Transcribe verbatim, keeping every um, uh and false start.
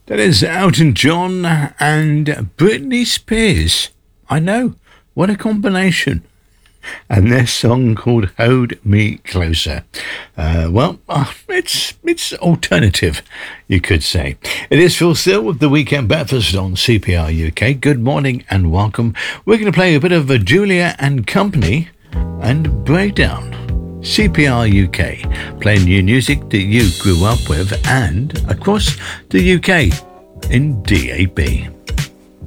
That is Elton John and Britney Spears. I know, what a combination. And their song called Hold Me Closer. Uh, well, uh, it's it's alternative, you could say. It is Phil Still with the Weekend Breakfast on C P R U K. Good morning and welcome. We're going to play a bit of a Julia and Company and Breakdown. C P R U K, playing new music that you grew up with and across the U K in D A B.